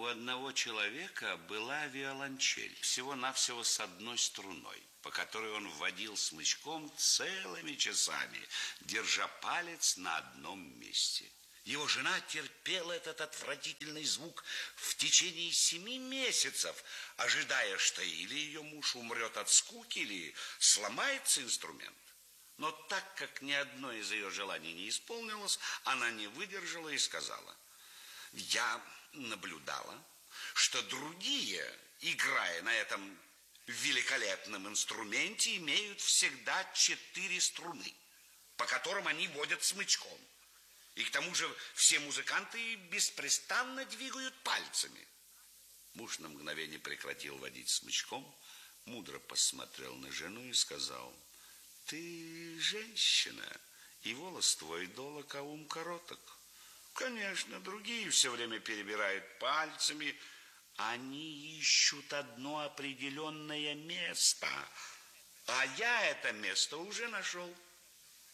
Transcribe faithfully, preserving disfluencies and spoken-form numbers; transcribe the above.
У одного человека была виолончель, всего-навсего с одной струной, по которой он вводил смычком целыми часами, держа палец на одном месте. Его жена терпела этот отвратительный звук в течение семи месяцев, ожидая, что или ее муж умрет от скуки, или сломается инструмент. Но так как ни одно из ее желаний не исполнилось, она не выдержала и сказала: «Я наблюдала, что другие, играя на этом великолепном инструменте, имеют всегда четыре струны, по которым они водят смычком. И к тому же все музыканты беспрестанно двигают пальцами». Муж на мгновение прекратил водить смычком, мудро посмотрел на жену и сказал: «Ты женщина, и волос твой долог, а ум короток. Конечно, другие все время перебирают пальцами. Они ищут одно определенное место, а я это место уже нашел.